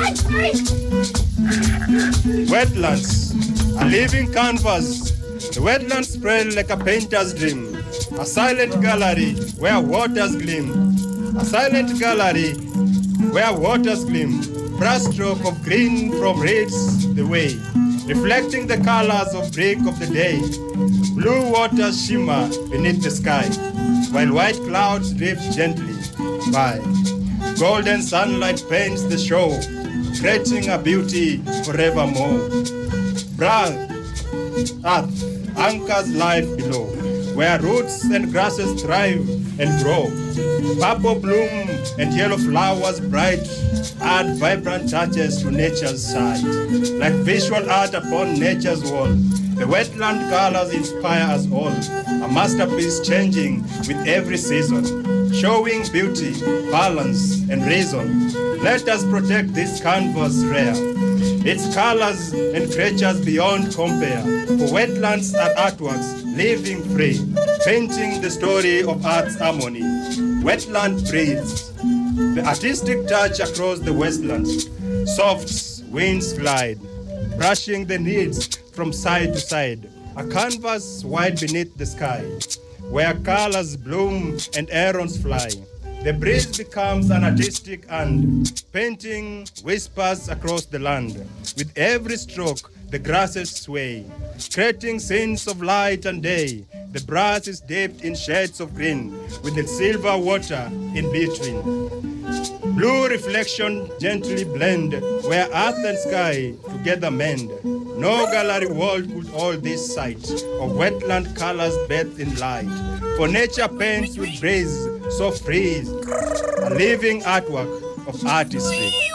Wetlands, a living canvas. The wetlands spread like a painter's dream. A silent gallery where waters gleam. A silent gallery where waters gleam. Brushstroke of green from reeds the way, reflecting the colors of break of the day. Blue waters shimmer beneath the sky, while white clouds drift gently by. Golden sunlight paints the shore, creating a beauty forevermore. Brown earth anchors life below, where roots and grasses thrive and grow. Purple bloom and yellow flowers bright add vibrant touches to nature's sight. Like visual art upon nature's wall, the wetland colors inspire us all. A masterpiece changing with every season, showing beauty, balance, and reason. Let us protect this canvas rare, its colors and creatures beyond compare. For wetlands are artworks living free, painting the story of Earth's harmony. Wetland breathes, the artistic touch across the wastelands. Soft winds glide, brushing the needs from side to side. A canvas wide beneath the sky, where colors bloom and herons fly. The breeze becomes an artistic hand, painting whispers across the land. With every stroke, the grasses sway, creating scenes of light and day. The brass is dipped in shades of green, with the silver water in between. Blue reflection gently blend, where earth and sky together mend. No gallery wall could hold this sight of wetland colors bathed in light. For nature paints with breeze so free, a living artwork of artistry.